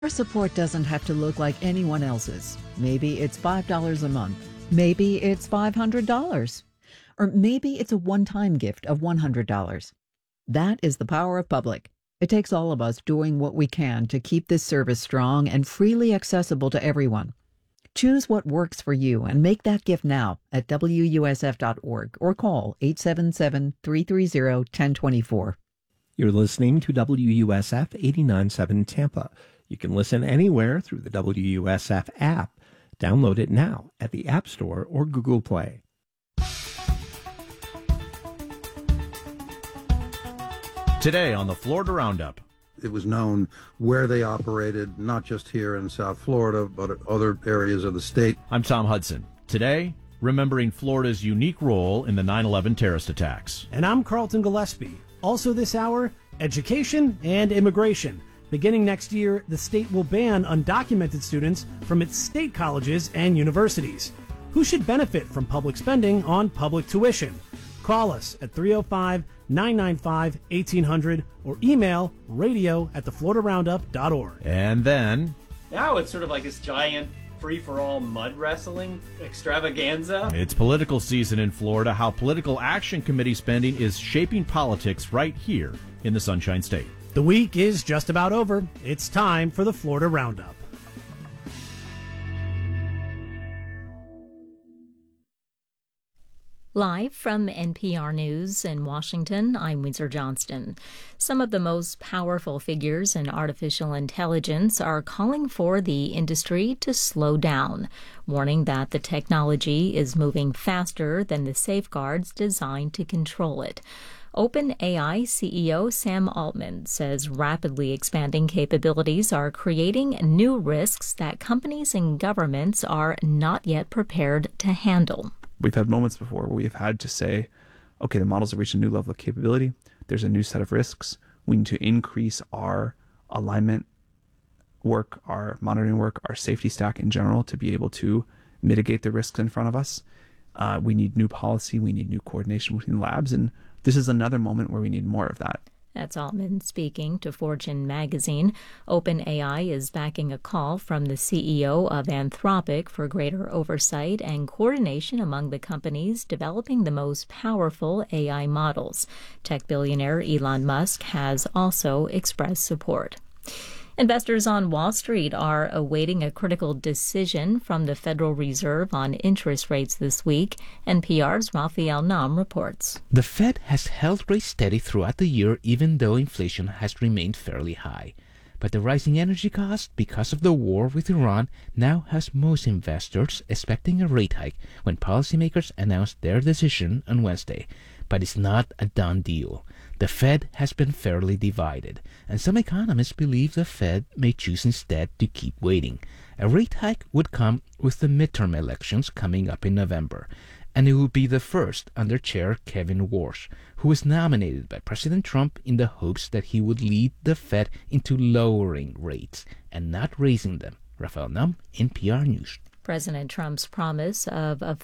Your support doesn't have to look like anyone else's. Maybe it's $5 a month. Maybe it's $500. Or maybe it's a one-time gift of $100. That is the power of public. It takes all of us doing what we can to keep this service strong and freely accessible to everyone. Choose what works for you and make that gift now at WUSF.org or call 877-330-1024. You're listening to WUSF 89.7 Tampa. You can listen anywhere through the WUSF app. Download it now at the App Store or Google Play. Today on the Florida Roundup. It was known where they operated, not just here in South Florida, but at other areas of the state. I'm Tom Hudson. Today, remembering Florida's unique role in the 9/11 terrorist attacks. And I'm Carlton Gillespie. Also this hour, education and immigration. Beginning next year, the state will ban undocumented students from its state colleges and universities. Who should benefit from public spending on public tuition? Call us at 305-995-1800 or email radio@thefloridaroundup.org. And then... Now it's sort of like this giant free-for-all mud wrestling extravaganza. It's political season in Florida. How Political Action Committee spending is shaping politics right here in the Sunshine State. The week is just about over. It's time for the Florida Roundup. Live from NPR News in Washington, I'm Windsor Johnston. Some of the most powerful figures in artificial intelligence are calling for the industry to slow down, warning that the technology is moving faster than the safeguards designed to control it. OpenAI CEO Sam Altman says rapidly expanding capabilities are creating new risks that companies and governments are not yet prepared to handle. We've had moments before where we've had to say, okay, the models have reached a new level of capability. There's a new set of risks. We need to increase our alignment work, our monitoring work, our safety stack in general to be able to mitigate the risks in front of us. We need new policy. We need new coordination between labs. And this is another moment where we need more of that. That's Altman speaking to Fortune magazine. OpenAI is backing a call from the CEO of Anthropic for greater oversight and coordination among the companies developing the most powerful AI models. Tech billionaire Elon Musk has also expressed support. Investors on Wall Street are awaiting a critical decision from the Federal Reserve on interest rates this week. NPR's Raphael Nam reports. The Fed has held rates steady throughout the year, even though inflation has remained fairly high. But the rising energy costs because of the war with Iran now has most investors expecting a rate hike when policymakers announce their decision on Wednesday. But it's not a done deal. The Fed has been fairly divided, and some economists believe the Fed may choose instead to keep waiting. A rate hike would come with the midterm elections coming up in November, and it would be the first under Chair Kevin Warsh, who was nominated by President Trump in the hopes that he would lead the Fed into lowering rates and not raising them. Raphael Nam, NPR News. President Trump's promise of a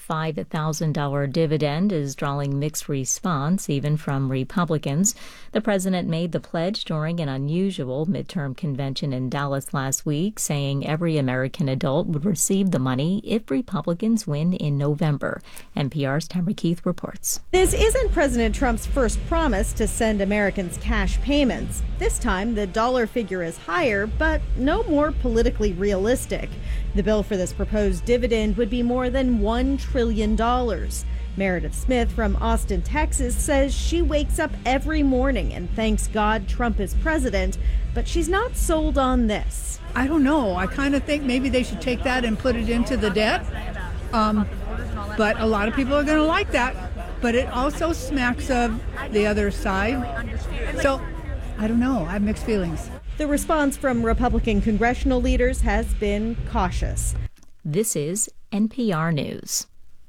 $5,000 dividend is drawing mixed response, even from Republicans. The president made the pledge during an unusual midterm convention in Dallas last week, saying every American adult would receive the money if Republicans win in November. NPR's Tamara Keith reports. This isn't President Trump's first promise to send Americans cash payments. This time, the dollar figure is higher, but no more politically realistic. The bill for this proposed dividend would be more than $1 trillion. Meredith Smith from Austin, Texas, says she wakes up every morning and thanks God Trump is president, but she's not sold on this. I don't know. I kind of think maybe they should take that and put it into the debt. But a lot of people are going to like that. But it also smacks of the other side. So I don't know. I have mixed feelings. The response from Republican congressional leaders has been cautious. This is NPR News.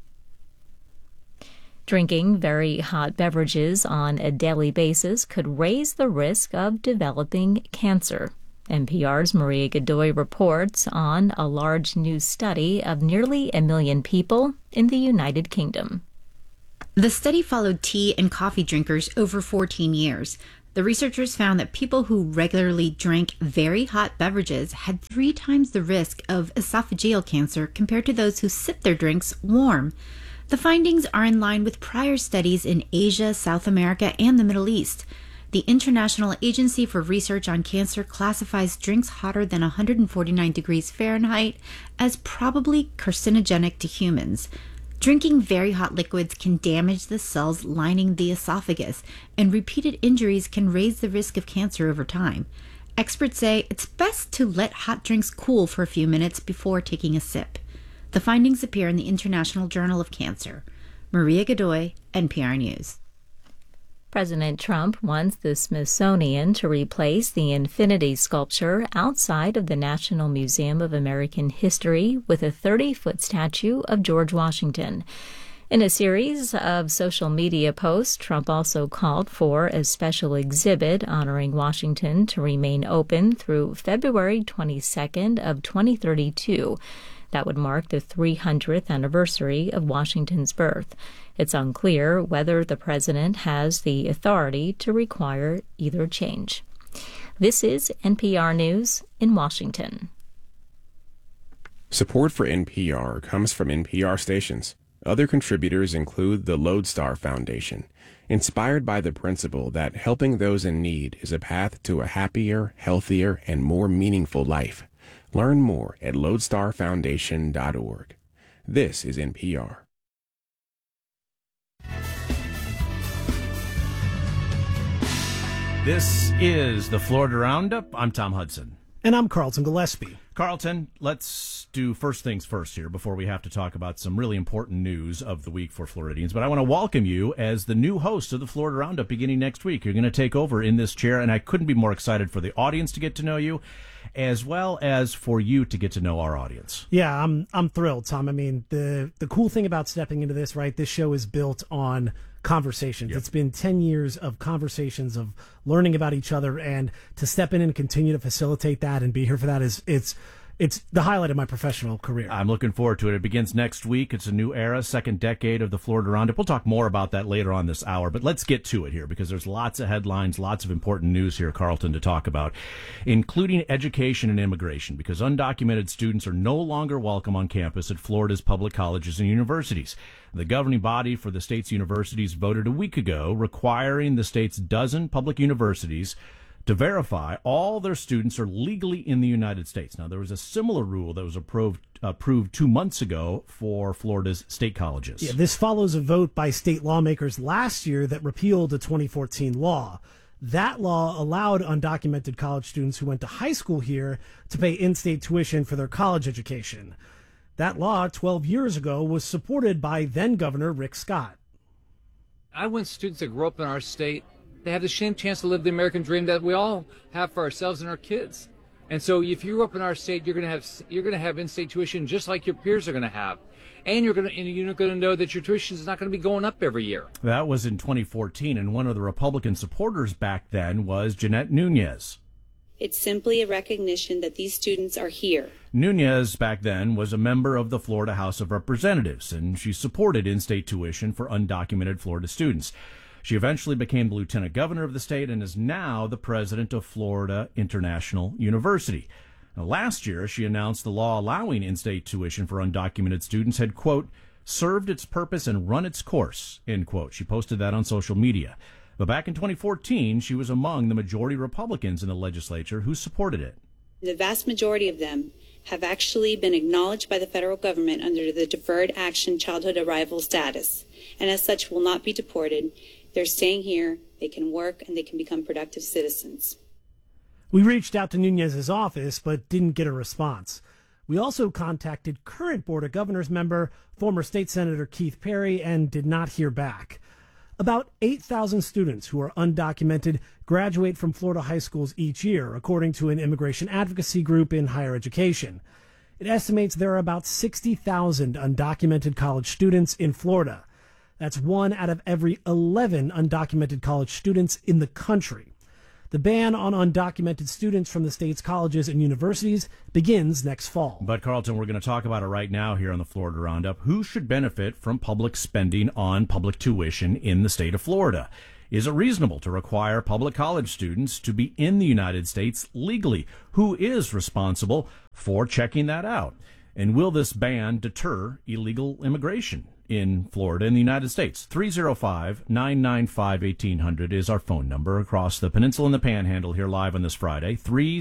Drinking very hot beverages on a daily basis could raise the risk of developing cancer. NPR's Maria Godoy reports on a large new study of nearly 1 million people in the United Kingdom. The study followed tea and coffee drinkers over 14 years. The researchers found that people who regularly drank very hot beverages had 3 times the risk of esophageal cancer compared to those who sipped their drinks warm. The findings are in line with prior studies in Asia, South America, and the Middle East. The International Agency for Research on Cancer classifies drinks hotter than 149 degrees Fahrenheit as probably carcinogenic to humans. Drinking very hot liquids can damage the cells lining the esophagus, and repeated injuries can raise the risk of cancer over time. Experts say it's best to let hot drinks cool for a few minutes before taking a sip. The findings appear in the International Journal of Cancer. Maria Godoy, NPR News. President Trump wants the Smithsonian to replace the infinity sculpture outside of the National Museum of American History with a 30-foot statue of George Washington. In a series of social media posts, Trump also called for a special exhibit honoring Washington to remain open through February 22nd of 2032. That would mark the 300th anniversary of Washington's birth. It's unclear whether the president has the authority to require either change. This is NPR News in Washington. Support for NPR comes from NPR stations. Other contributors include the Lodestar Foundation, inspired by the principle that helping those in need is a path to a happier, healthier, and more meaningful life. Learn more at lodestarfoundation.org. This is NPR. This is the Florida Roundup. I'm Tom Hudson. And I'm Carlton Gillespie. Carlton, let's do first things first here before we have to talk about some really important news of the week for Floridians. But I want to welcome you as the new host of the Florida Roundup beginning next week. You're going to take over in this chair, and I couldn't be more excited for the audience to get to know you, as well as for you to get to know our audience. Yeah, I'm thrilled, Tom. I mean, the cool thing about stepping into this, right, this show is built on conversations. Yep. It's been 10 years of conversations, of learning about each other, and to step in and continue to facilitate that and be here for that it's the highlight of my professional career. I'm looking forward to it. It begins next week. It's a new era, second decade of the Florida Roundup. We'll talk more about that later on this hour, but let's get to it here because there's lots of headlines, lots of important news here, Carlton, to talk about, including education and immigration, because undocumented students are no longer welcome on campus at Florida's public colleges and universities. The governing body for the state's universities voted a week ago requiring the state's dozen public universities to verify all their students are legally in the United States. Now, there was a similar rule that was approved 2 months ago for Florida's state colleges. Yeah, this follows a vote by state lawmakers last year that repealed a 2014 law. That law allowed undocumented college students who went to high school here to pay in-state tuition for their college education. That law, 12 years ago, was supported by then-Governor Rick Scott. I want students that grow up in our state, they have the same chance to live the American dream that we all have for ourselves and our kids. And so if you grew up in our state, you're going to have in-state tuition just like your peers are going to have. And you're going to know that your tuition is not going to be going up every year. That was in 2014, and one of the Republican supporters back then was Jeanette Nunez. It's simply a recognition that these students are here. Nunez back then was a member of the Florida House of Representatives, and she supported in-state tuition for undocumented Florida students. She eventually became the lieutenant governor of the state and is now the president of Florida International University. Now, last year, she announced the law allowing in-state tuition for undocumented students had, quote, served its purpose and run its course, end quote. She posted that on social media. But back in 2014, she was among the majority Republicans in the legislature who supported it. The vast majority of them have actually been acknowledged by the federal government under the Deferred Action Childhood Arrival status, and as such will not be deported. They're staying here, they can work, and they can become productive citizens. We reached out to Nunez's office, but didn't get a response. We also contacted current Board of Governors member, former State Senator Keith Perry, and did not hear back. About 8,000 students who are undocumented graduate from Florida high schools each year, according to an immigration advocacy group in higher education. It estimates there are about 60,000 undocumented college students in Florida. That's 1 out of every 11 undocumented college students in the country. The ban on undocumented students from the state's colleges and universities begins next fall. But, Carlton, we're going to talk about it right now here on the Florida Roundup. Who should benefit from public spending on public tuition in the state of Florida? Is it reasonable to require public college students to be in the United States legally? Who is responsible for checking that out? And will this ban deter illegal immigration in Florida and the United States? 305-995-1800 is our phone number across the peninsula and the Panhandle here live on this Friday.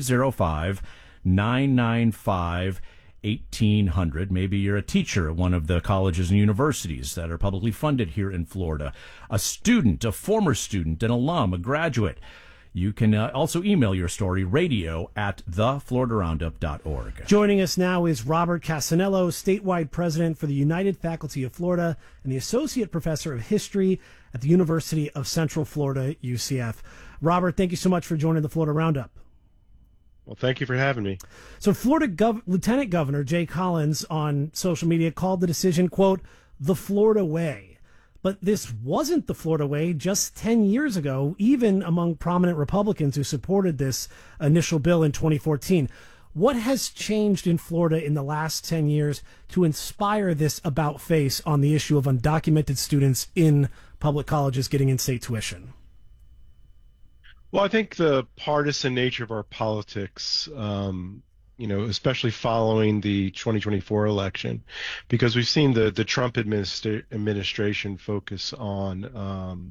305-995-1800. Maybe you're a teacher at one of the colleges and universities that are publicly funded here in Florida, a student, a former student, an alum, a graduate. You can also email your story, radio@thefloridaroundup.org. Joining us now is Robert Casanello, statewide president for the United Faculty of Florida and the associate professor of history at the University of Central Florida, UCF. Robert, thank you so much for joining the Florida Roundup. Well, thank you for having me. So Florida Lieutenant Governor Jay Collins on social media called the decision, quote, the Florida way. But this wasn't the Florida way just 10 years ago, even among prominent Republicans who supported this initial bill in 2014. What has changed in Florida in the last 10 years to inspire this about face on the issue of undocumented students in public colleges getting in-state tuition? Well, I think the partisan nature of our politics, especially following the 2024 election, because we've seen the Trump administration focus on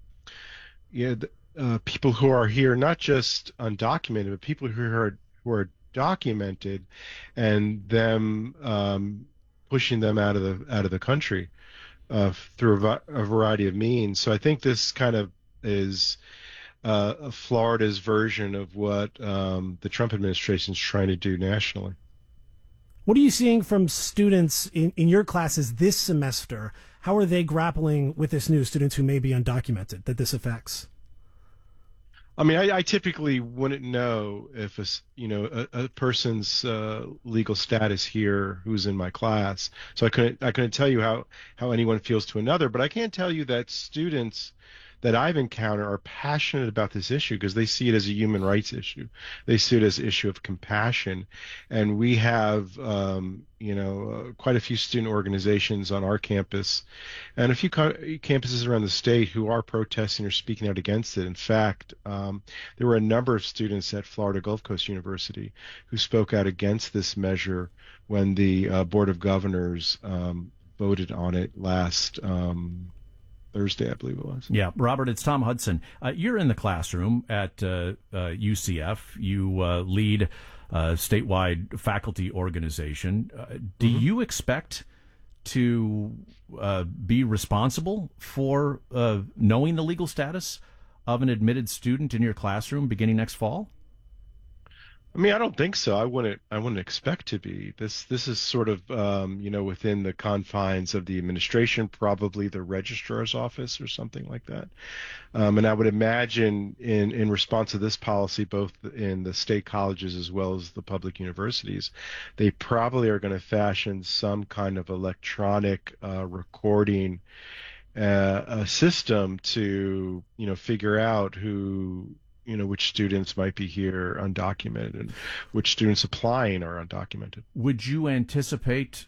people who are here, not just undocumented, but people who are documented, and them pushing them out of the country through a variety of means. So I think this kind of is Florida's version of what the Trump administration is trying to do nationally. What are you seeing from students in your classes this semester? How are they grappling with this news, students who may be undocumented, that this affects? I mean, I typically wouldn't know if a person's legal status here who's in my class, so I couldn't tell you how anyone feels to another, but I can tell you that students that I've encountered are passionate about this issue because they see it as a human rights issue. They see it as an issue of compassion. And we have, quite a few student organizations on our campus and a few campuses around the state who are protesting or speaking out against it. In fact, there were a number of students at Florida Gulf Coast University who spoke out against this measure when the Board of Governors voted on it last Thursday, I believe it was. Yeah, Robert, it's Tom Hudson. You're in the classroom at UCF. You lead a statewide faculty organization. Do you expect to be responsible for knowing the legal status of an admitted student in your classroom beginning next fall? I mean, I don't think so. I wouldn't expect to be. This is sort of within the confines of the administration, probably the registrar's office or something like that. And I would imagine in response to this policy, both in the state colleges as well as the public universities, they probably are going to fashion some kind of electronic recording system to figure out which students might be here undocumented and which students applying are undocumented. Would you anticipate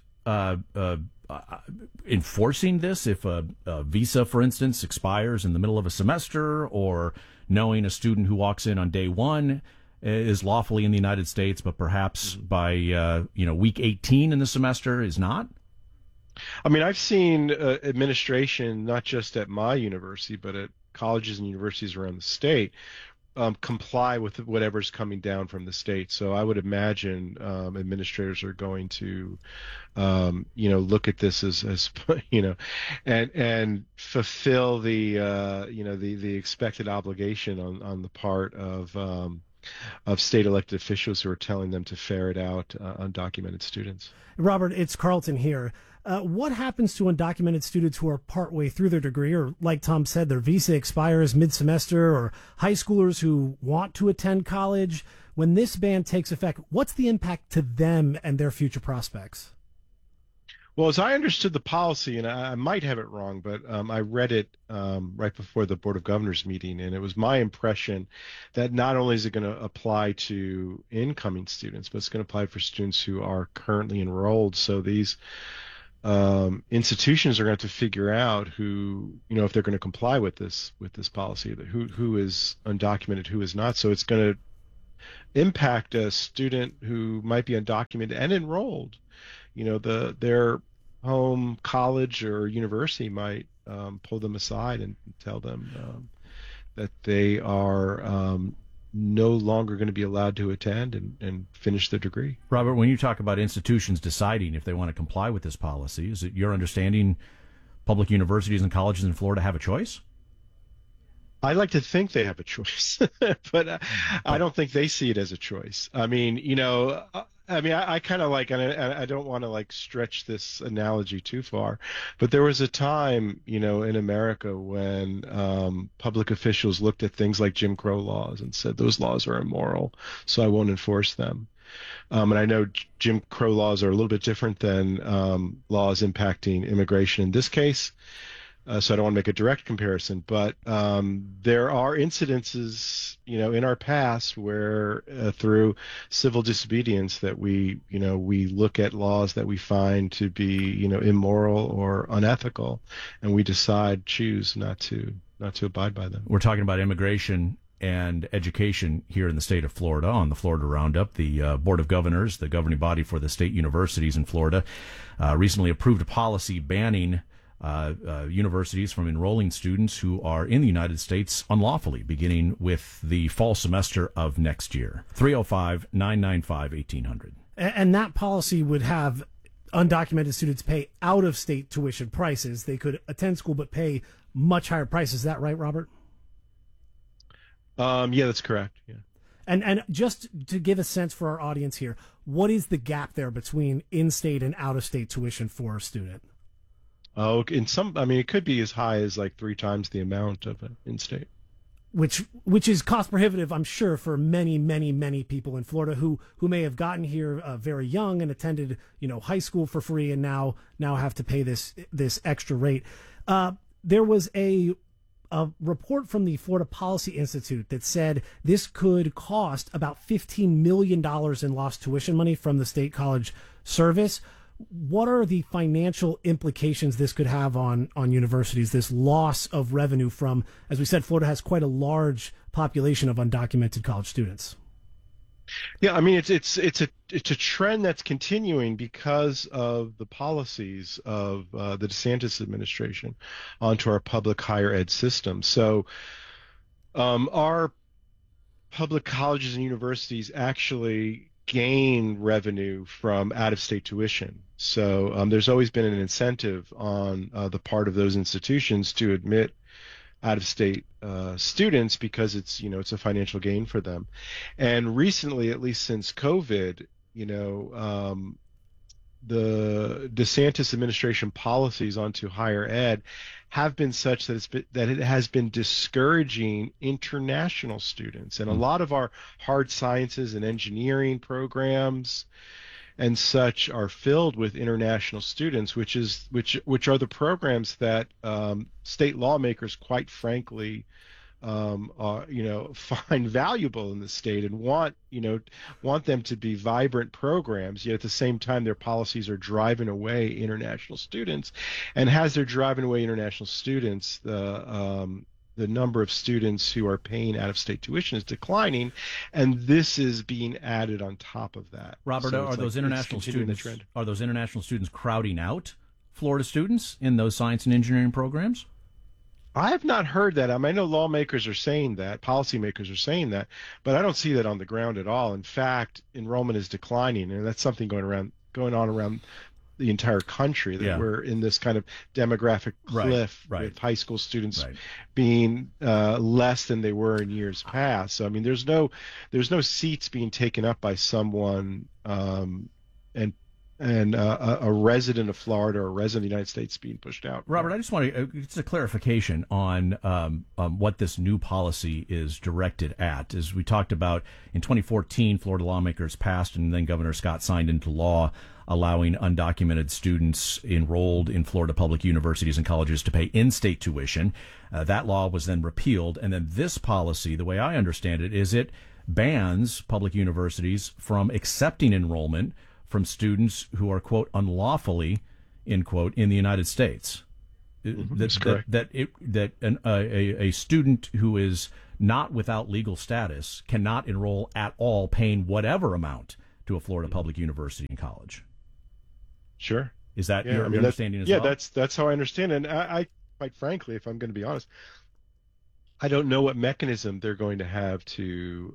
enforcing this if a visa, for instance, expires in the middle of a semester, or knowing a student who walks in on day one is lawfully in the United States, but perhaps by week 18 in the semester is not? I mean, I've seen administration, not just at my university, but at colleges and universities around the state, comply with whatever's coming down from the state. So I would imagine administrators are going to, look at this as and fulfill the expected obligation on the part of state elected officials who are telling them to ferret out undocumented students. Robert, it's Carlton here. What happens to undocumented students who are partway through their degree, or like Tom said, their visa expires mid-semester, or high schoolers who want to attend college? When this ban takes effect, what's the impact to them and their future prospects? Well, as I understood the policy, and I might have it wrong, but I read it right before the Board of Governors meeting, and it was my impression that not only is it going to apply to incoming students, but it's going to apply for students who are currently enrolled. So these institutions are going to have to figure out who, if they're going to comply with this policy, that who is undocumented, who is not. So it's going to impact a student who might be undocumented and enrolled. Their home college or university might pull them aside and tell them that they are no longer going to be allowed to attend and finish their degree. Robert, when you talk about institutions deciding if they want to comply with this policy, is it your understanding public universities and colleges in Florida have a choice? I like to think they have a choice, but I don't think they see it as a choice. I mean, I kind of like, and I don't want to like stretch this analogy too far, but there was a time, in America when public officials looked at things like Jim Crow laws and said those laws are immoral, so I won't enforce them. And I know Jim Crow laws are a little bit different than laws impacting immigration in this case. So I don't want to make a direct comparison, but there are incidences, in our past where through civil disobedience that we look at laws that we find to be, immoral or unethical, and we choose not to abide by them. We're talking about immigration and education here in the state of Florida on the Florida Roundup. The Board of Governors, the governing body for the state universities in Florida, recently approved a policy banning universities from enrolling students who are in the United States unlawfully, beginning with the fall semester of next year. 305-995-1800. And that policy would have undocumented students pay out-of-state tuition prices. They could attend school but pay much higher prices. Is that right, Robert? Yeah, that's correct. Yeah. And just to give a sense for our audience here, what is the gap there between in-state and out-of-state tuition for a student? Oh, it could be as high as like 3 times the amount of an in-state. Which is cost prohibitive, I'm sure, for many, many, many people in Florida who may have gotten here very young and attended, high school for free and now have to pay this extra rate. There was a report from the Florida Policy Institute that said this could cost about $15 million in lost tuition money from the state college service. What are the financial implications this could have on universities, this loss of revenue from, as we said, Florida has quite a large population of undocumented college students? Yeah, I mean, it's a trend that's continuing because of the policies of the DeSantis administration onto our public higher ed system. So our public colleges and universities actually gain revenue from out-of-state tuition. So there's always been an incentive on the part of those institutions to admit out-of-state students because it's a financial gain for them. And recently, at least since COVID, the DeSantis administration policies onto higher ed have been such that it has been discouraging international students, and a lot of our hard sciences and engineering programs and such are filled with international students, which are the programs that state lawmakers, quite frankly, find valuable in the state and want them to be vibrant programs. Yet at the same time, their policies are driving away international students, and as they're driving away international students, the number of students who are paying out-of-state tuition is declining, and this is being added on top of that. Robert, So are those international students crowding out Florida students in those science and engineering programs? I have not heard that. I know lawmakers are saying that, policymakers are saying that, but I don't see that on the ground at all. In fact, enrollment is declining, and that's something going on around the entire country, that we're in this kind of demographic cliff with high school students being less than they were in years past. So I mean, there's no seats being taken up by someone and a resident of Florida or a resident of the United States being pushed out. Robert, I just want to just a clarification on what this new policy is directed at. As we talked about, in 2014, Florida lawmakers passed and then Governor Scott signed into law allowing undocumented students enrolled in Florida public universities and colleges to pay in-state tuition. That law was then repealed. And then this policy, the way I understand it, is it bans public universities from accepting enrollment from students who are, quote, unlawfully end quote, in the United States. That's correct. A student who is not without legal status cannot enroll at all, paying whatever amount to a Florida public university and college. Sure. Is that your understanding as well? Yeah, that's how I understand it. And I quite frankly, if I'm going to be honest, I don't know what mechanism they're going to have to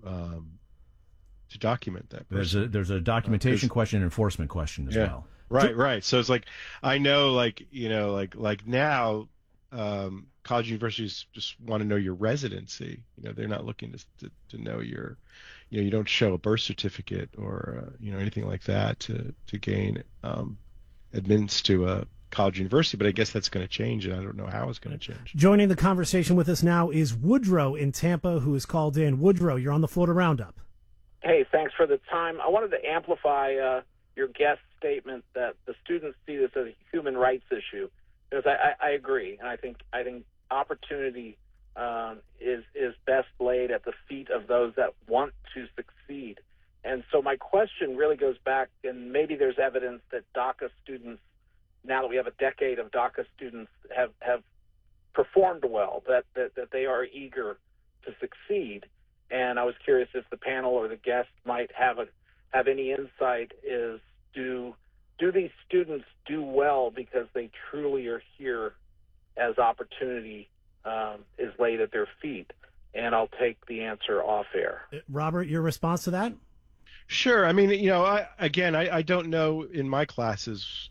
document that person. There's a documentation question and enforcement question as well. Right. So it's like, I know, like now, college universities just want to know your residency. They're not looking to know your, you don't show a birth certificate or anything like that to gain admittance to a college university. But I guess that's going to change, and I don't know how it's going to change. Joining the conversation with us now is Woodrow in Tampa, who is called in. Woodrow, you're on the Florida Roundup. Hey, thanks for the time. I wanted to amplify your guest statement that the students see this as a human rights issue, because I agree, and I think opportunity is best laid at the feet of those that want to succeed. And so my question really goes back, and maybe there's evidence that DACA students, now that we have a decade of DACA students, have performed well, that they are eager to succeed. And I was curious if the panel or the guest might have any insight. Is do these students do well because they truly are here as opportunity is laid at their feet? And I'll take the answer off air. Robert, your response to that? Sure. I mean, I don't know in my classes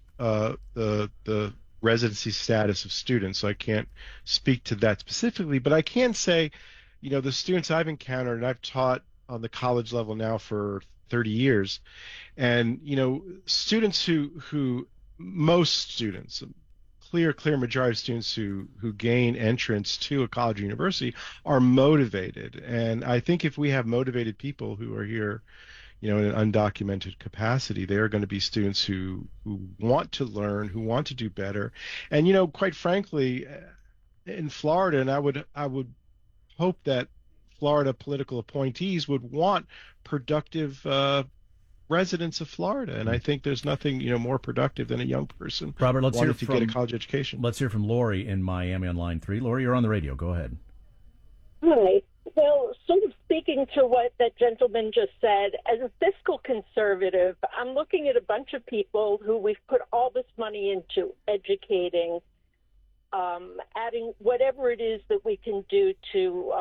the residency status of students, so I can't speak to that specifically. But I can say, the students I've encountered, and I've taught on the college level now for 30 years, and students most students, clear majority of students who gain entrance to a college or university are motivated. And I think if we have motivated people who are here, in an undocumented capacity, they are going to be students who want to learn, who want to do better. And quite frankly, in Florida, and I would hope that Florida political appointees would want productive residents of Florida, and I think there's nothing more productive than a young person Robert, let's wanting hear to get a college education. Let's hear from Lori in Miami on line 3. Lori, you're on the radio. Go ahead. Hi. Well, sort of speaking to what that gentleman just said, as a fiscal conservative, I'm looking at a bunch of people who we've put all this money into educating, adding whatever it is that we can do to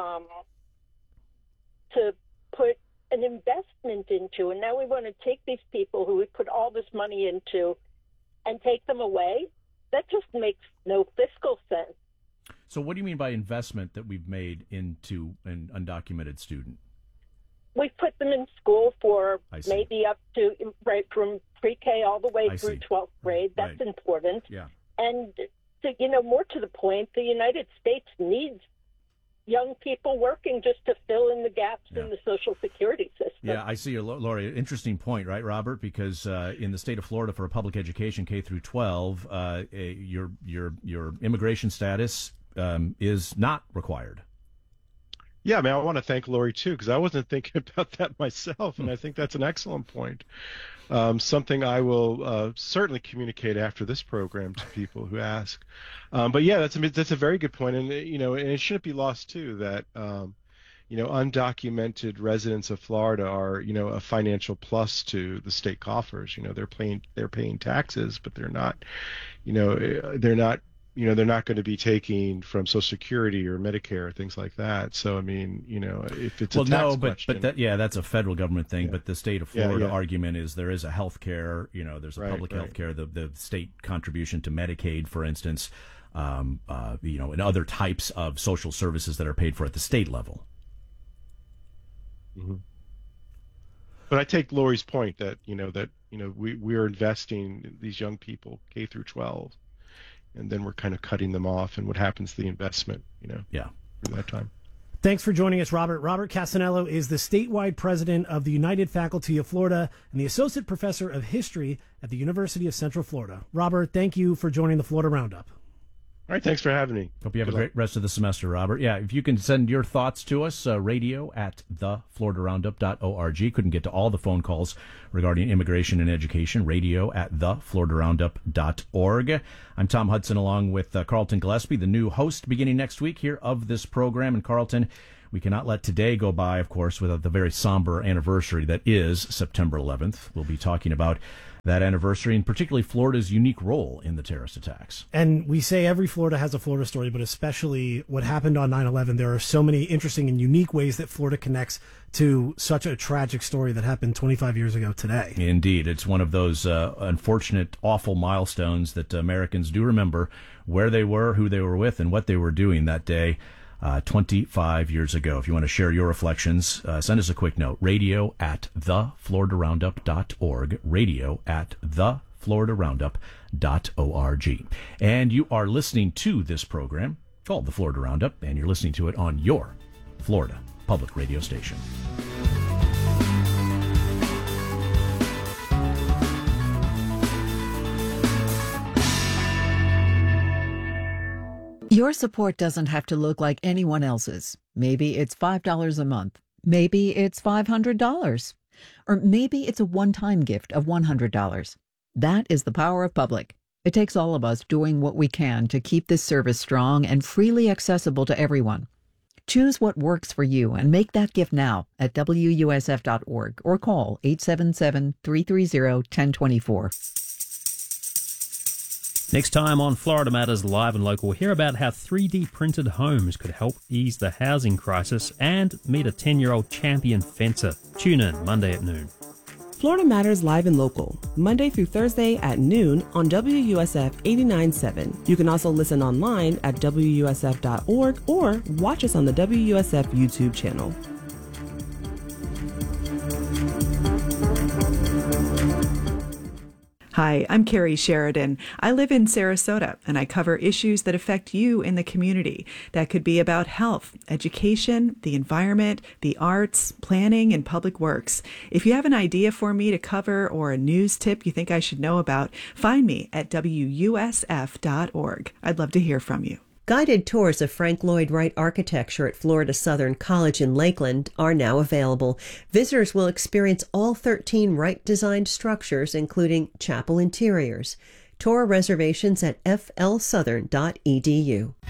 put an investment into, and now we want to take these people who we put all this money into and take them away. That just makes no fiscal sense. So what do you mean by investment that we've made into an undocumented student? We've put them in school for maybe up to, right, from pre-K all the way through 12th grade. That's important. Yeah. And, more to the point, the United States needs young people working just to fill in the gaps in the Social Security system. Yeah, I see you, Lori. Interesting point, right, Robert? Because in the state of Florida, for a public education K through 12, your immigration status is not required. Yeah, I want to thank Lori too, because I wasn't thinking about that myself, and I think that's an excellent point. Something I will certainly communicate after this program to people who ask. But yeah, that's a very good point, and and it shouldn't be lost too that undocumented residents of Florida are a financial plus to the state coffers. They're paying taxes, but they're not going to be taking from Social Security or Medicare, things like that. So, if it's a tax question. That's a federal government thing. Yeah. But the state of Florida argument is there is a health care, there's a public health care, the state contribution to Medicaid, for instance, and other types of social services that are paid for at the state level. Mm-hmm. But I take Lori's point that, we are investing these young people K through 12. And then we're kind of cutting them off, and what happens to the investment, through that time. Thanks for joining us, Robert. Robert Casanello is the statewide president of the United Faculty of Florida and the associate professor of history at the University of Central Florida. Robert, thank you for joining the Florida Roundup. All right, thanks for having me. Hope you have a great rest of the semester, Robert. Yeah, if you can send your thoughts to us, radio@thefloridaroundup.org. Couldn't get to all the phone calls regarding immigration and education. Radio@thefloridaroundup.org. I'm Tom Hudson, along with Carlton Gillespie, the new host beginning next week here of this program. And Carlton, we cannot let today go by, of course, without the very somber anniversary that is September 11th. We'll be talking about that anniversary, and particularly Florida's unique role in the terrorist attacks. And we say every Florida has a Florida story, but especially what happened on 9/11. There are so many interesting and unique ways that Florida connects to such a tragic story that happened 25 years ago today. Indeed. It's one of those unfortunate, awful milestones that Americans do remember where they were, who they were with, and what they were doing that day 25 years ago. If you want to share your reflections, send us a quick note. Radio@thefloridaroundup.org. Radio@thefloridaroundup.org. And you are listening to this program called The Florida Roundup, and you're listening to it on your Florida public radio station. Your support doesn't have to look like anyone else's. Maybe it's $5 a month. Maybe it's $500. Or maybe it's a one-time gift of $100. That is the power of public. It takes all of us doing what we can to keep this service strong and freely accessible to everyone. Choose what works for you and make that gift now at WUSF.org or call 877-330-1024. Next time on Florida Matters Live and Local, hear about how 3D printed homes could help ease the housing crisis and meet a 10-year-old champion fencer. Tune in Monday at noon. Florida Matters Live and Local, Monday through Thursday at noon on WUSF 89.7. You can also listen online at WUSF.org or watch us on the WUSF YouTube channel. Hi, I'm Carrie Sheridan. I live in Sarasota, and I cover issues that affect you in the community. That could be about health, education, the environment, the arts, planning, and public works. If you have an idea for me to cover or a news tip you think I should know about, find me at WUSF.org. I'd love to hear from you. Guided tours of Frank Lloyd Wright architecture at Florida Southern College in Lakeland are now available. Visitors will experience all 13 Wright-designed structures, including chapel interiors. Tour reservations at flsouthern.edu.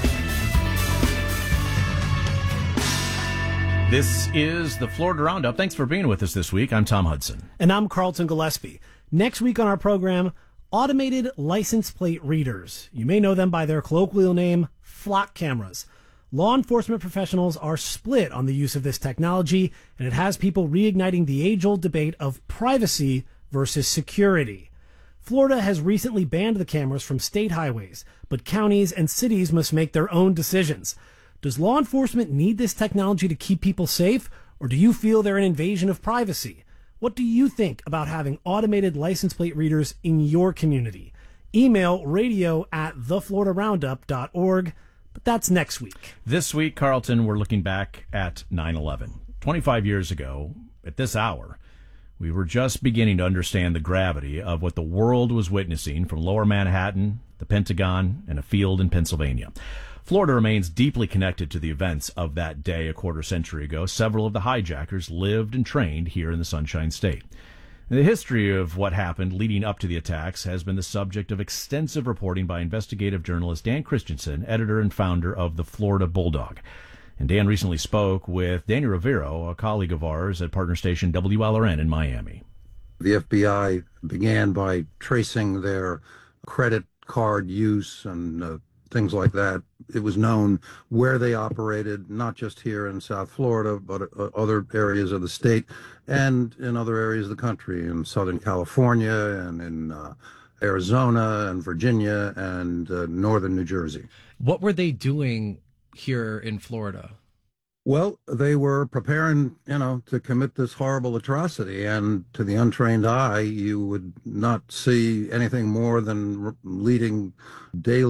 This is the Florida Roundup. Thanks for being with us this week. I'm Tom Hudson. And I'm Carlton Gillespie. Next week on our program, automated license plate readers. You may know them by their colloquial name, flock cameras. Law enforcement professionals are split on the use of this technology, and it has people reigniting the age-old debate of privacy versus security. Florida has recently banned the cameras from state highways, but counties and cities must make their own decisions. Does law enforcement need this technology to keep people safe, or do you feel they're an invasion of privacy? What do you think about having automated license plate readers in your community? Email radio@thefloridaroundup.org, but that's next week. This week, Carlton, we're looking back at 9/11. 25 years ago, at this hour, we were just beginning to understand the gravity of what the world was witnessing from Lower Manhattan, the Pentagon, and a field in Pennsylvania. Florida remains deeply connected to the events of that day a quarter century ago. Several of the hijackers lived and trained here in the Sunshine State. The history of what happened leading up to the attacks has been the subject of extensive reporting by investigative journalist Dan Christensen, editor and founder of the Florida Bulldog. And Dan recently spoke with Danny Rivero, a colleague of ours at partner station WLRN in Miami. The FBI began by tracing their credit card use and things like that. It was known where they operated, not just here in South Florida, but other areas of the state and in other areas of the country, in Southern California and in Arizona and Virginia and northern New Jersey. What were they doing here in Florida? Well, they were preparing, to commit this horrible atrocity, and to the untrained eye, you would not see anything more than leading daily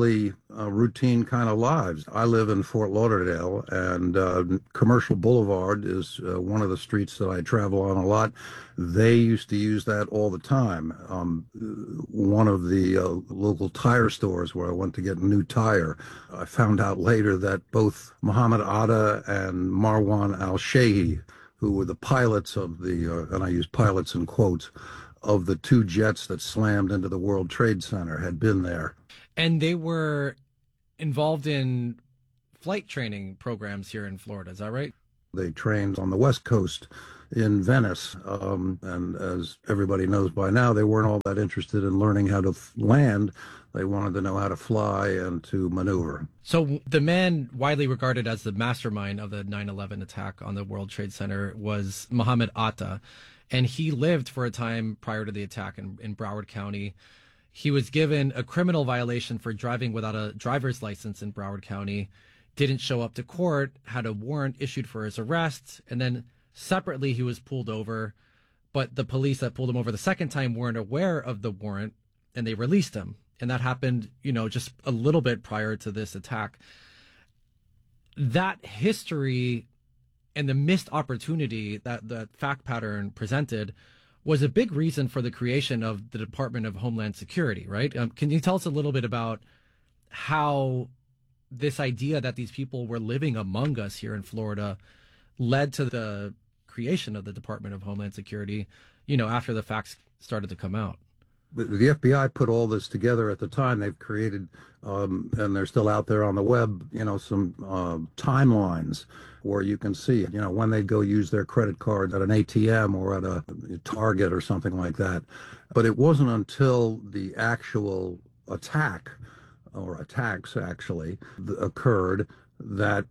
routine kind of lives. I live in Fort Lauderdale, and Commercial Boulevard is one of the streets that I travel on a lot. They used to use that all the time. One of the local tire stores where I went to get a new tire, I found out later that both Muhammad Atta and Marwan al-Shehi, who were the pilots of the, and I use pilots in quotes, of the two jets that slammed into the World Trade Center, had been there. And they were involved in flight training programs here in Florida, is that right? They trained on the West Coast in Venice, and as everybody knows by now, they weren't all that interested in learning how to land. They wanted to know how to fly and to maneuver. So the man widely regarded as the mastermind of the 9/11 attack on the World Trade Center was Muhammad Atta, and he lived for a time prior to the attack in Broward County. He was given a criminal violation for driving without a driver's license in Broward County, didn't show up to court, had a warrant issued for his arrest, and then separately he was pulled over, but the police that pulled him over the second time weren't aware of the warrant, and they released him. And that happened, just a little bit prior to this attack. That history and the missed opportunity that the fact pattern presented was a big reason for the creation of the Department of Homeland Security, right? Can you tell us a little bit about how this idea that these people were living among us here in Florida led to the creation of the Department of Homeland Security, after the facts started to come out? The FBI put all this together at the time. They've created, and they're still out there on the web, some timelines where you can see, when they go use their credit card at an ATM or at a Target or something like that. But it wasn't until the actual attack, or attacks actually, occurred that,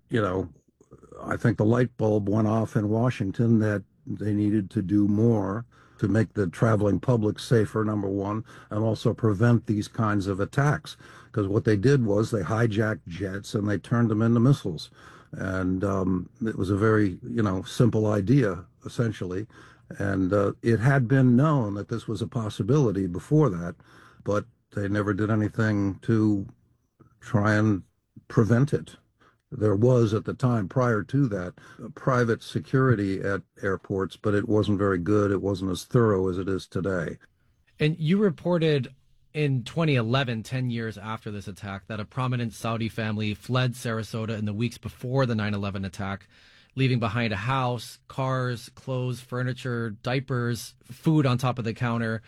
I think the light bulb went off in Washington that they needed to do more to make the traveling public safer, number one, and also prevent these kinds of attacks. Because what they did was they hijacked jets and they turned them into missiles. And it was a very, simple idea, essentially. And it had been known that this was a possibility before that, but they never did anything to try and prevent it. There was, at the time prior to that, private security at airports, but it wasn't very good. It wasn't as thorough as it is today. And you reported in 2011, 10 years after this attack, that a prominent Saudi family fled Sarasota in the weeks before the 9/11 attack, leaving behind a house, cars, clothes, furniture, diapers, food on top of the counter.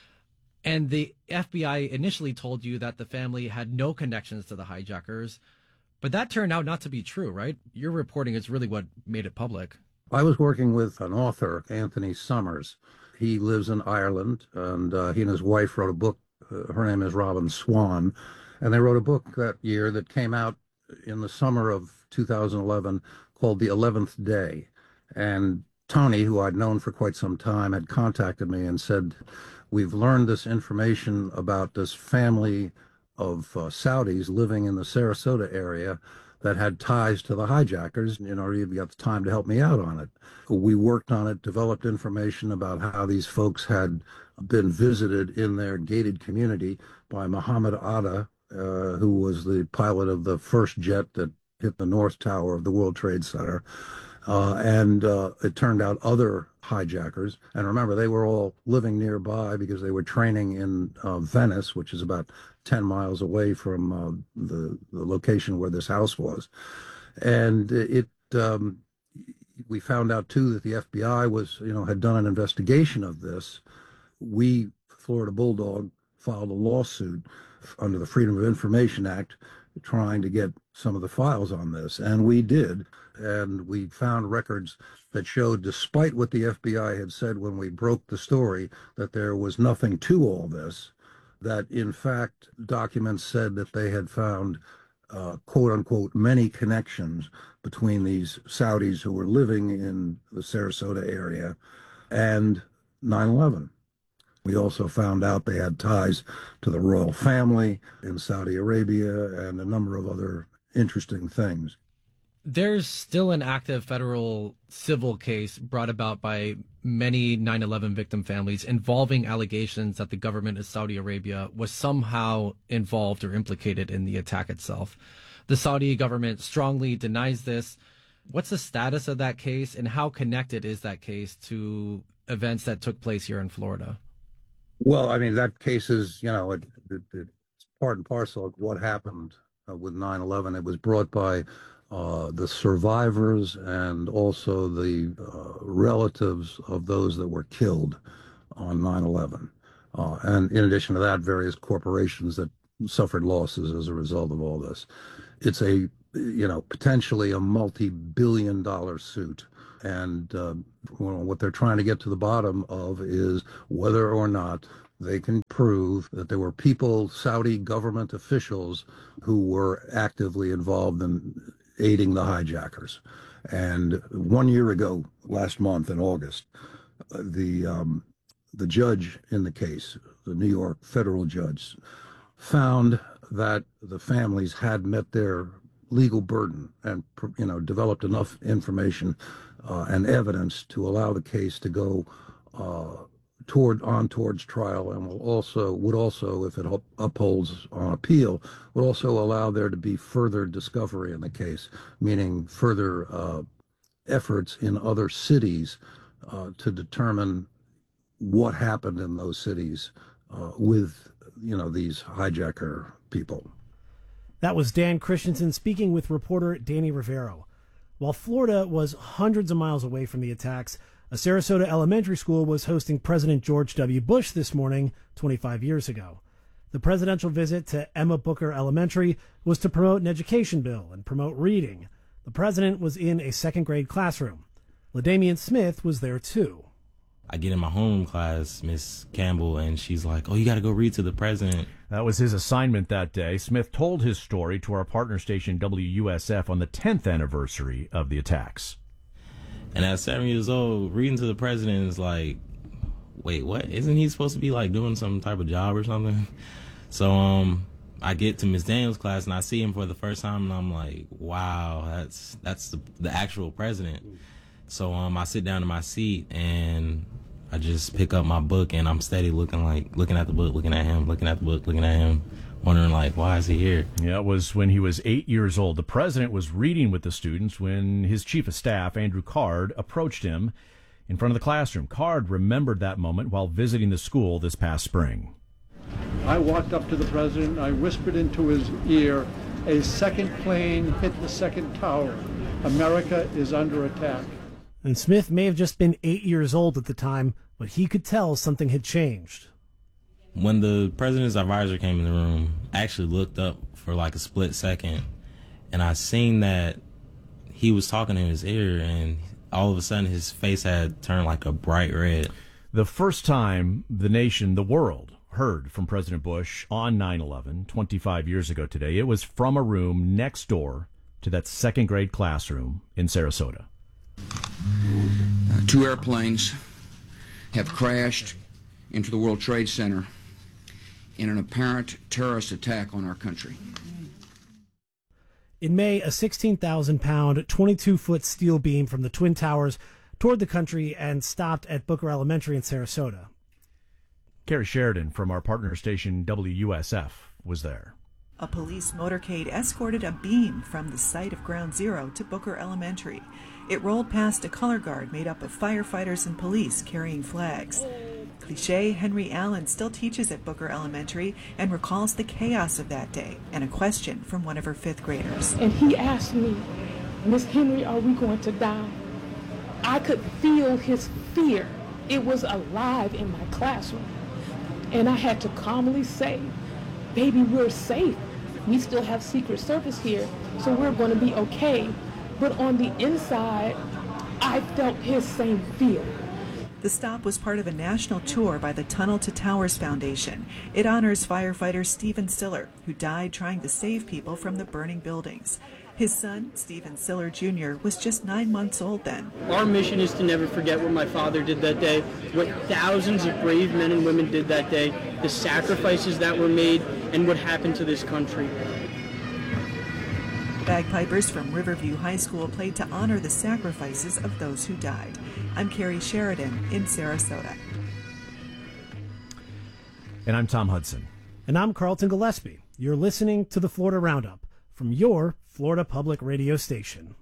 And the FBI initially told you that the family had no connections to the hijackers. But that turned out not to be true, right? Your reporting is really what made it public. I was working with an author, Anthony Summers. He lives in Ireland, and he and his wife wrote a book. Her name is Robin Swan. And they wrote a book that year that came out in the summer of 2011 called The 11th Day. And Tony, who I'd known for quite some time, had contacted me and said, we've learned this information about this family of Saudis living in the Sarasota area that had ties to the hijackers. You've got the time to help me out on it. We worked on it, developed information about how these folks had been visited in their gated community by Muhammad Atta, who was the pilot of the first jet that hit the North Tower of the World Trade Center. And it turned out other hijackers. And remember, they were all living nearby because they were training in Venice, which is about 10 miles away from the location where this house was. And we found out, too, that the FBI had done an investigation of this. We, Florida Bulldog, filed a lawsuit under the Freedom of Information Act trying to get some of the files on this. And we did. And we found records that showed, despite what the FBI had said when we broke the story, that there was nothing to all this, that in fact documents said that they had found, quote unquote, many connections between these Saudis who were living in the Sarasota area and 9/11. We also found out they had ties to the royal family in Saudi Arabia and a number of other interesting things. There's still an active federal civil case brought about by many 9/11 victim families involving allegations that the government of Saudi Arabia was somehow involved or implicated in the attack itself. The Saudi government strongly denies this. What's the status of that case, and how connected is that case to events that took place here in Florida? Well, I mean, that case is, it's part and parcel of what happened with 9/11. It was brought by the survivors and also the relatives of those that were killed on 9/11. And in addition to that, various corporations that suffered losses as a result of all this. It's a, potentially a multi-billion-dollar suit. And what they're trying to get to the bottom of is whether or not they can prove that there were people, Saudi government officials, who were actively involved in aiding the hijackers. And 1 year ago, last month in August, the judge in the case, the New York federal judge, found that the families had met their legal burden and, developed enough information and evidence to allow the case to go towards trial, and would also, if it upholds on appeal, would also allow there to be further discovery in the case, meaning further efforts in other cities to determine what happened in those cities with, these hijacker people. That was Dan Christensen speaking with reporter Danny Rivero. While Florida was hundreds of miles away from the attacks, a Sarasota elementary school was hosting President George W. Bush this morning, 25 years ago. The presidential visit to Emma Booker Elementary was to promote an education bill and promote reading. The president was in a second grade classroom. LaDamian Smith was there too. I get in my homeroom class, Miss Campbell, and she's like, "Oh, you got to go read to the president." That was his assignment that day. Smith told his story to our partner station WUSF on the 10th anniversary of the attacks. And at 7 years old, reading to the president is like, wait, what? Isn't he supposed to be like doing some type of job or something? So I get to Miss Daniels' class and I see him for the first time, and I'm like, wow, that's the actual president. So I sit down in my seat and I just pick up my book, and I'm steady looking at the book, looking at him, looking at the book, looking at him, wondering like, why is he here? Yeah, it was when he was 8 years old. The president was reading with the students when his chief of staff, Andrew Card, approached him in front of the classroom. Card remembered that moment while visiting the school this past spring. I walked up to the president, I whispered into his ear, "A second plane hit the second tower. America is under attack." And Smith may have just been 8 years old at the time, but he could tell something had changed. When the president's advisor came in the room, I actually looked up for like a split second, and I seen that he was talking in his ear, and all of a sudden his face had turned like a bright red. The first time the nation, the world, heard from President Bush on 9/11, 25 years ago today, it was from a room next door to that second grade classroom in Sarasota. 2 airplanes have crashed into the World Trade Center in an apparent terrorist attack on our country. In May, a 16,000-pound, 22-foot steel beam from the Twin Towers toured the country and stopped at Booker Elementary in Sarasota. Carrie Sheridan from our partner station WUSF was there. A police motorcade escorted a beam from the site of Ground Zero to Booker Elementary. It rolled past a color guard made up of firefighters and police carrying flags. Cliché Henry Allen still teaches at Booker Elementary and recalls the chaos of that day and a question from one of her 5th graders. And he asked me, "Miss Henry, are we going to die?" I could feel his fear. It was alive in my classroom. And I had to calmly say, "Baby, we're safe. We still have Secret Service here, so we're going to be okay." But on the inside, I felt his same fear. The stop was part of a national tour by the Tunnel to Towers Foundation. It honors firefighter Stephen Siller, who died trying to save people from the burning buildings. His son, Stephen Siller Jr., was just 9 months old then. Our mission is to never forget what my father did that day, what thousands of brave men and women did that day, the sacrifices that were made, and what happened to this country. Bagpipers from Riverview High School played to honor the sacrifices of those who died. I'm Carrie Sheridan in Sarasota. And I'm Tom Hudson. And I'm Carlton Gillespie. You're listening to the Florida Roundup from your Florida Public Radio station.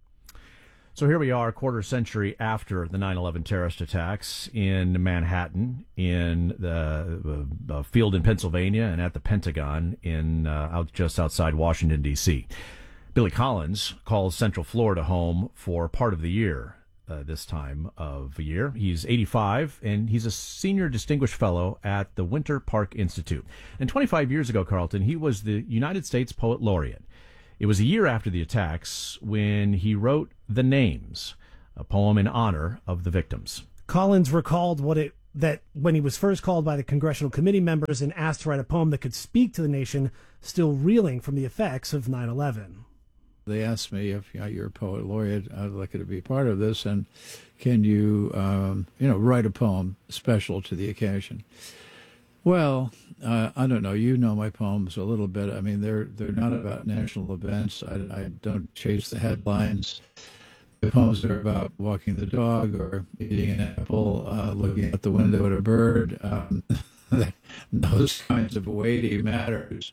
So here we are, a quarter century after the 9/11 terrorist attacks in Manhattan, in the field in Pennsylvania, and at the Pentagon just outside Washington, D.C. Billy Collins calls Central Florida home for part of the year this time of year. He's 85, and he's a senior distinguished fellow at the Winter Park Institute. And 25 years ago, Carlton, he was the United States Poet Laureate. It was a year after the attacks when he wrote The Names, a poem in honor of the victims. Collins recalled that when he was first called by the congressional committee members and asked to write a poem that could speak to the nation, still reeling from the effects of 9/11. They asked me if you're a poet laureate, I'd like you to be part of this, and can you, write a poem special to the occasion? Well, I don't know. You know my poems a little bit. I mean, they're not about national events. I don't chase the headlines. The poems are about walking the dog or eating an apple, looking out the window at a bird, those kinds of weighty matters.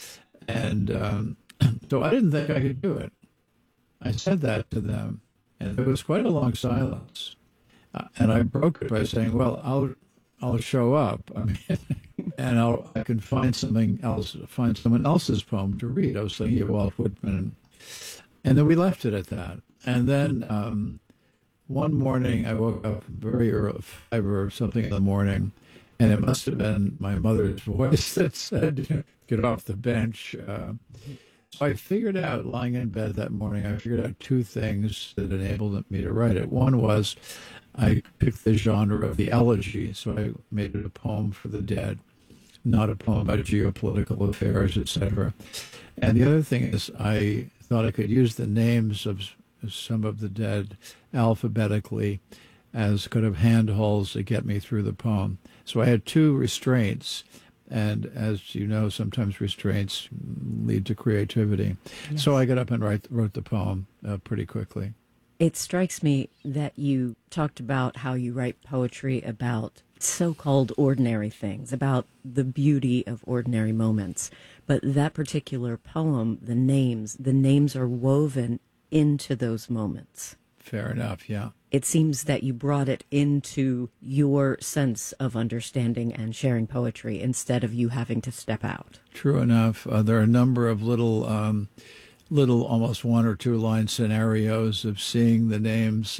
And so I didn't think I could do it. I said that to them, and there was quite a long silence. And I broke it by saying, well, I'll show up. I mean, and I can find something else, find someone else's poem to read. I was thinking of Walt Whitman. And then we left it at that. And then one morning I woke up very early, 5 or something in the morning, and it must have been my mother's voice that said, get off the bench. So I figured out, lying in bed that morning, I figured out two things that enabled me to write it. One was I picked the genre of the elegy, so I made it a poem for the dead, not a poem about geopolitical affairs, etc. And the other thing is I thought I could use the names of some of the dead alphabetically as kind of handholds to get me through the poem. So I had two restraints. And as you know, sometimes restraints lead to creativity. Yes. So I got up and wrote the poem pretty quickly. It strikes me that you talked about how you write poetry about so-called ordinary things, about the beauty of ordinary moments. But that particular poem, the names are woven into those moments. Fair enough, yeah. It seems that you brought it into your sense of understanding and sharing poetry instead of you having to step out. True enough. There are a number of little almost 1 or 2 line scenarios of seeing the names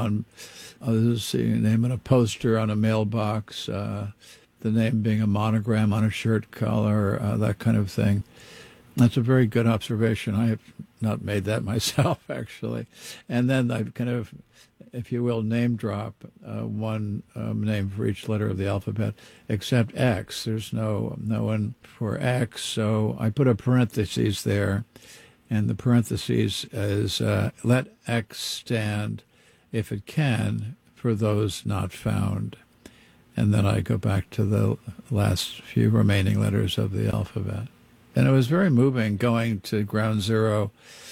seeing a name on a poster, on a mailbox, the name being a monogram on a shirt collar, that kind of thing. That's a very good observation. I have not made that myself, actually. And then I kind of, if you will, name drop one name for each letter of the alphabet, except X. There's no one for X, so I put a parenthesis there, and the parenthesis is let X stand, if it can, for those not found. And then I go back to the last few remaining letters of the alphabet. And it was very moving going to Ground Zero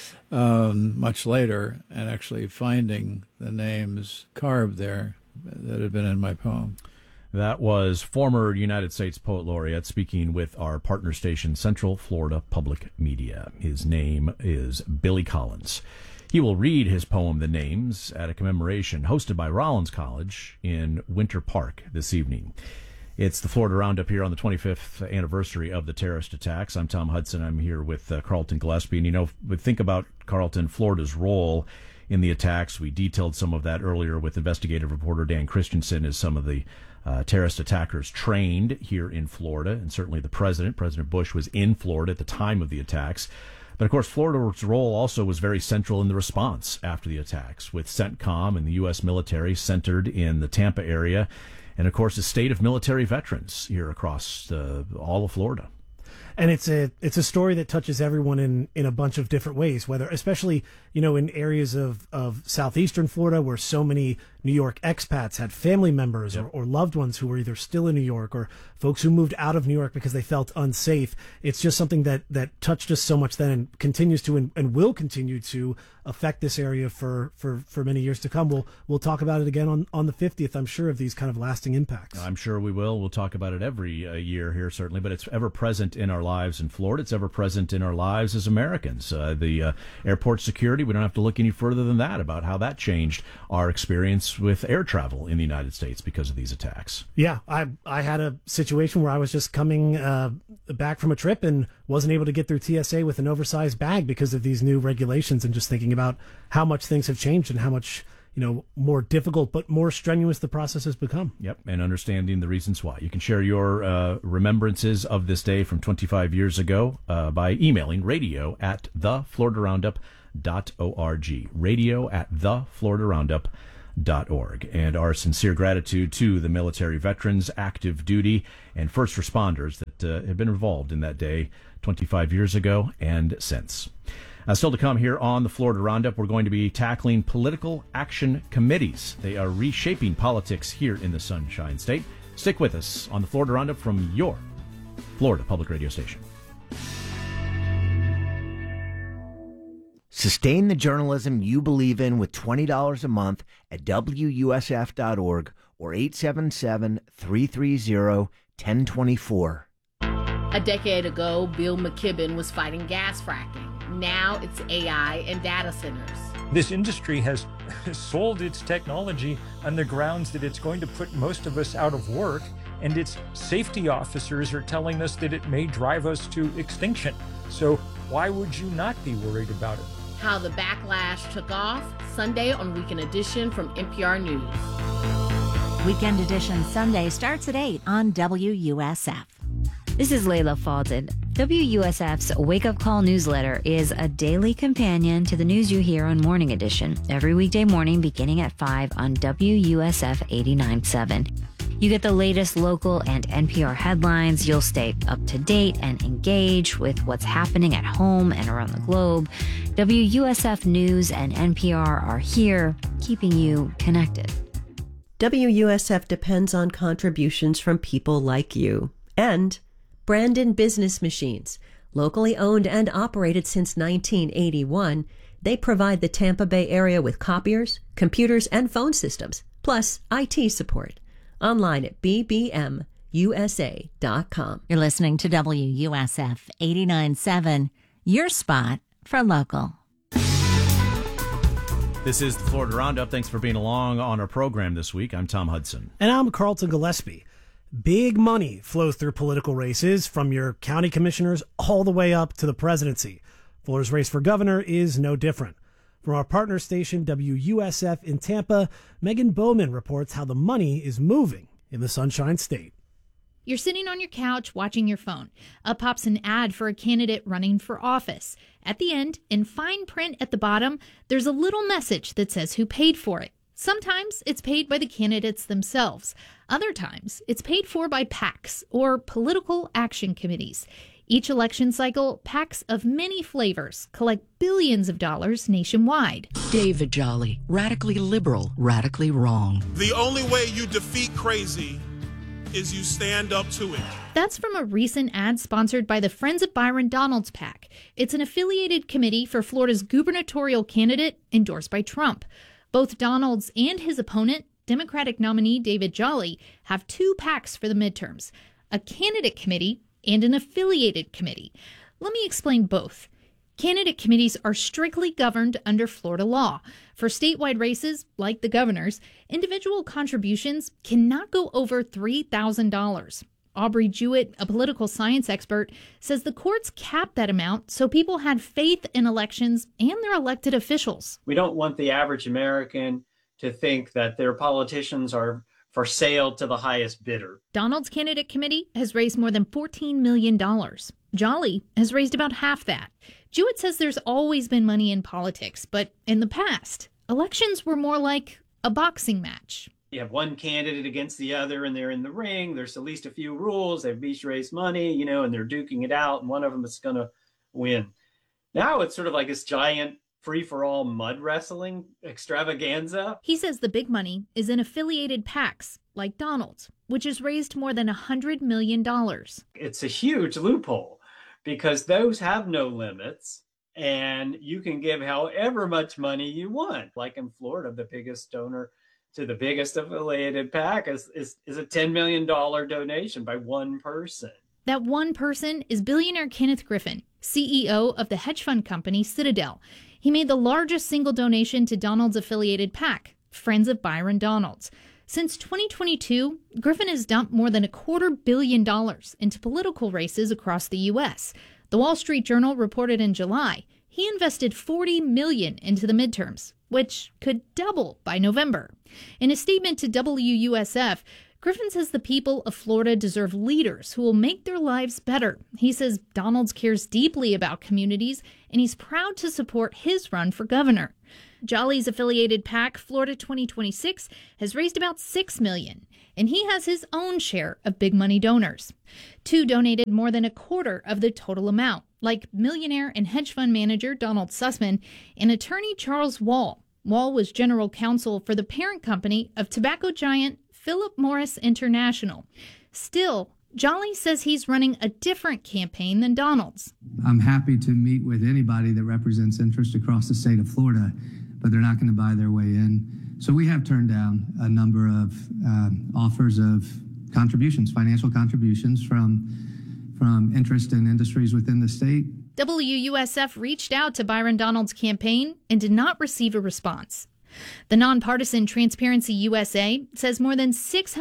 much later and actually finding the names carved there that had been in my poem. That was former United States Poet Laureate speaking with our partner station, Central Florida Public Media. His name is Billy Collins. He will read his poem, The Names, at a commemoration hosted by Rollins College in Winter Park this evening. It's the Florida Roundup here on the 25th anniversary of the terrorist attacks. I'm Tom Hudson. I'm here with Carlton Gillespie. And, we think about, Carlton, Florida's role in the attacks. We detailed some of that earlier with investigative reporter Dan Christensen as some of the terrorist attackers trained here in Florida. And certainly President Bush, was in Florida at the time of the attacks. But, of course, Florida's role also was very central in the response after the attacks, with CENTCOM and the U.S. military centered in the Tampa area. And, of course, a state of military veterans here across all of Florida. And it's a story that touches everyone in a bunch of different ways, especially, in areas of southeastern Florida where so many New York expats had family members or loved ones who were either still in New York or folks who moved out of New York because they felt unsafe. It's just something that touched us so much then and continues to and will continue to affect this area for many years to come. We'll talk about it again on the 50th, I'm sure, of these kind of lasting impacts. I'm sure we will. We'll talk about it every year here, certainly, but it's ever present in our lives in Florida. It's ever present in our lives as Americans. The airport security, we don't have to look any further than that about how that changed our experience with air travel in the United States because of these attacks. Yeah, I had a situation where I was just coming back from a trip and wasn't able to get through TSA with an oversized bag because of these new regulations, and just thinking about how much things have changed and how much more difficult but more strenuous the process has become. Yep, and understanding the reasons why. You can share your remembrances of this day from 25 years ago by emailing radio@thefloridaroundup.org. radio@thefloridaroundup.org. And our sincere gratitude to the military veterans, active duty, and first responders that have been involved in that day 25 years ago and since. Still to come here on the Florida Roundup, we're going to be tackling political action committees. They are reshaping politics here in the Sunshine State. Stick with us on the Florida Roundup from your Florida Public Radio station. Sustain the journalism you believe in with $20 a month at WUSF.org or 877-330-1024. A decade ago, Bill McKibben was fighting gas fracking. Now it's AI and data centers. This industry has sold its technology on the grounds that it's going to put most of us out of work, and its safety officers are telling us that it may drive us to extinction. So why would you not be worried about it? How the backlash took off, Sunday on Weekend Edition from NPR News. Weekend Edition Sunday starts at 8 on WUSF. This is Layla Falded. WUSF's Wake Up Call newsletter is a daily companion to the news you hear on Morning Edition, every weekday morning beginning at 5 on WUSF 89.7. You get the latest local and NPR headlines. You'll stay up to date and engage with what's happening at home and around the globe. WUSF News and NPR are here, keeping you connected. WUSF depends on contributions from people like you. And Brandon Business Machines, locally owned and operated since 1981, they provide the Tampa Bay area with copiers, computers, and phone systems, plus IT support. Online at bbmusa.com. You're listening to WUSF 89.7, your spot for local. This is the Florida Roundup. Thanks for being along on our program this week. I'm Tom Hudson. And I'm Carlton Gillespie. Big money flows through political races, from your county commissioners all the way up to the presidency. Florida's race for governor is no different. From our partner station, WUSF in Tampa, Megan Bowman reports how the money is moving in the Sunshine State. You're sitting on your couch watching your phone. Up pops an ad for a candidate running for office. At the end, in fine print at the bottom, there's a little message that says who paid for it. Sometimes it's paid by the candidates themselves. Other times, it's paid for by PACs, or political action committees. Each election cycle, PACs of many flavors collect billions of dollars nationwide. David Jolly, radically liberal, radically wrong. The only way you defeat crazy is you stand up to it. That's from a recent ad sponsored by the Friends of Byron Donalds PAC. It's an affiliated committee for Florida's gubernatorial candidate endorsed by Trump. Both Donalds and his opponent, Democratic nominee David Jolly, have two PACs for the midterms, a candidate committee and an affiliated committee. Let me explain both. Candidate committees are strictly governed under Florida law. For statewide races, like the governor's, individual contributions cannot go over $3,000. Aubrey Jewett, a political science expert, says the courts capped that amount so people had faith in elections and their elected officials. We don't want the average American to think that their politicians are for sale to the highest bidder. Donald's candidate committee has raised more than $14 million. Jolly has raised about half that. Jewett says there's always been money in politics, but in the past, elections were more like a boxing match. You have one candidate against the other and they're in the ring. There's at least a few rules. They've each raised money, and they're duking it out, and one of them is going to win. Now it's sort of like this giant free-for-all mud wrestling extravaganza. He says the big money is in affiliated PACs like Donald's, which has raised more than $100 million. It's a huge loophole because those have no limits and you can give however much money you want. Like in Florida, the biggest donor to the biggest affiliated PAC is a $10 million donation by one person. That one person is billionaire Kenneth Griffin, CEO of the hedge fund company Citadel. He made the largest single donation to Donald's affiliated PAC, Friends of Byron Donalds. Since 2022, Griffin has dumped more than $250 million into political races across the U.S. The Wall Street Journal reported in July he invested $40 million into the midterms, which could double by November. In a statement to WUSF, Griffin says the people of Florida deserve leaders who will make their lives better. He says Donalds cares deeply about communities, and he's proud to support his run for governor. Jolly's affiliated PAC, Florida 2026, has raised about $6 million, and he has his own share of big money donors. Two donated more than a quarter of the total amount, like millionaire and hedge fund manager Donald Sussman and attorney Charles Wall. Wall was general counsel for the parent company of tobacco giant Philip Morris International. Still, Jolly says he's running a different campaign than Donald's. I'm happy to meet with anybody that represents interest across the state of Florida, but they're not going to buy their way in. So we have turned down a number of offers of contributions, financial contributions from interest in industries within the state. WUSF reached out to Byron Donalds' campaign and did not receive a response. The nonpartisan Transparency USA says more than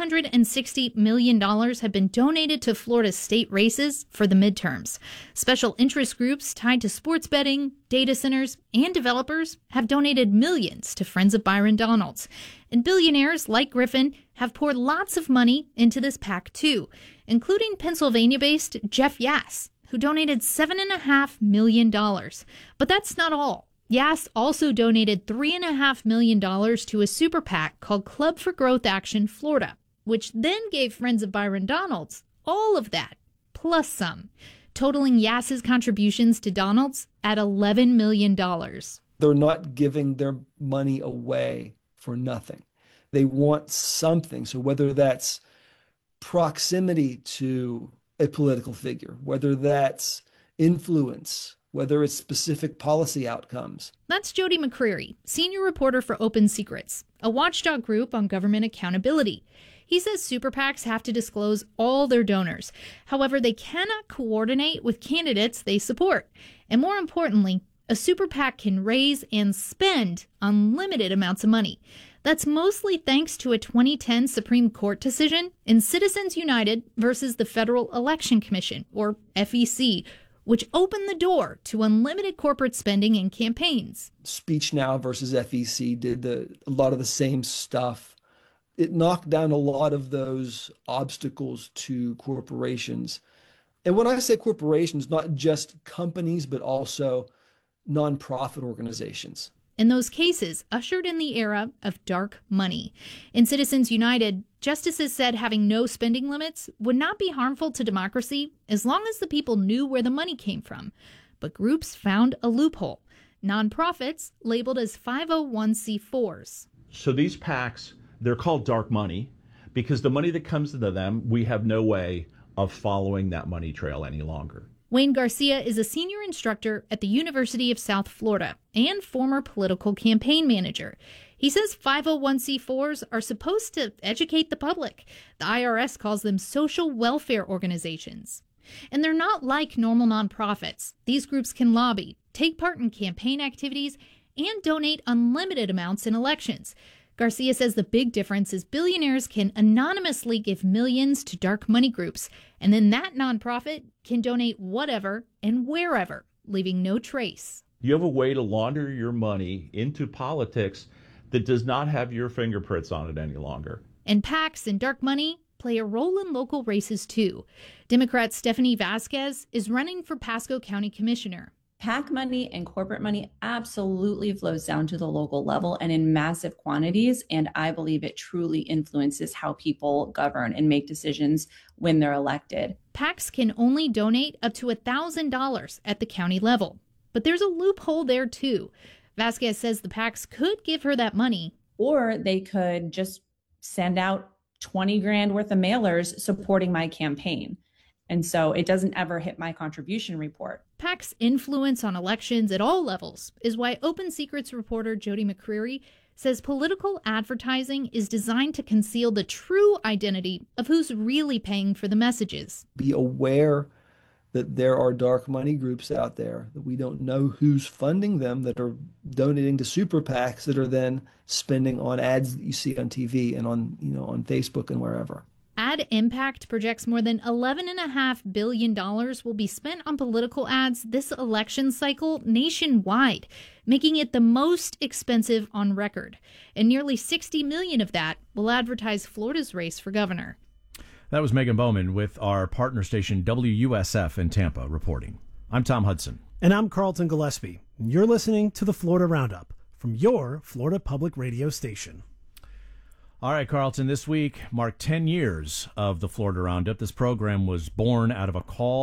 $660 million have been donated to Florida's state races for the midterms. Special interest groups tied to sports betting, data centers, and developers have donated millions to Friends of Byron Donalds. And billionaires like Griffin have poured lots of money into this PAC too, including Pennsylvania-based Jeff Yass, who donated $7.5 million. But that's not all. Yass also donated $3.5 million to a super PAC called Club for Growth Action Florida, which then gave Friends of Byron Donalds all of that, plus some, totaling Yass's contributions to Donalds at $11 million. They're not giving their money away for nothing. They want something. So whether that's proximity to a political figure, whether that's influence, whether it's specific policy outcomes. That's Jody McCreary, senior reporter for Open Secrets, a watchdog group on government accountability. He says super PACs have to disclose all their donors. However, they cannot coordinate with candidates they support. And more importantly, a super PAC can raise and spend unlimited amounts of money. That's mostly thanks to a 2010 Supreme Court decision in Citizens United versus the Federal Election Commission, or FEC, which opened the door to unlimited corporate spending in campaigns. Speech Now versus FEC did a lot of the same stuff. It knocked down a lot of those obstacles to corporations. And when I say corporations, not just companies, but also nonprofit organizations. And those cases ushered in the era of dark money. In Citizens United, justices said having no spending limits would not be harmful to democracy as long as the people knew where the money came from. But groups found a loophole. Nonprofits labeled as 501c4s. So these PACs, they're called dark money because the money that comes into them, we have no way of following that money trail any longer. Wayne Garcia is a senior instructor at the University of South Florida and former political campaign manager. He says 501c4s are supposed to educate the public. The IRS calls them social welfare organizations. And they're not like normal nonprofits. These groups can lobby, take part in campaign activities, and donate unlimited amounts in elections. Garcia says the big difference is billionaires can anonymously give millions to dark money groups, and then that nonprofit can donate whatever and wherever, leaving no trace. You have a way to launder your money into politics that does not have your fingerprints on it any longer. And PACs and dark money play a role in local races too. Democrat Stephanie Vasquez is running for Pasco County Commissioner. PAC money and corporate money absolutely flows down to the local level and in massive quantities. And I believe it truly influences how people govern and make decisions when they're elected. PACs can only donate up to $1,000 at the county level. But there's a loophole there too. Vasquez says the PACs could give her that money. Or they could just send out 20 grand worth of mailers supporting my campaign. And so it doesn't ever hit my contribution report. PAC's influence on elections at all levels is why Open Secrets reporter Jody McCreary says political advertising is designed to conceal the true identity of who's really paying for the messages. Be aware that there are dark money groups out there, that we don't know who's funding them, that are donating to super PACs that are then spending on ads that you see on TV and on, on Facebook and wherever. Ad Impact projects more than $11.5 billion will be spent on political ads this election cycle nationwide, making it the most expensive on record. And nearly $60 million of that will advertise Florida's race for governor. That was Megan Bowman with our partner station WUSF in Tampa reporting. I'm Tom Hudson. And I'm Carlton Gillespie. And you're listening to the Florida Roundup from your Florida Public Radio station. All right, Carlton, this week marked 10 years of the Florida Roundup. This program was born out of a call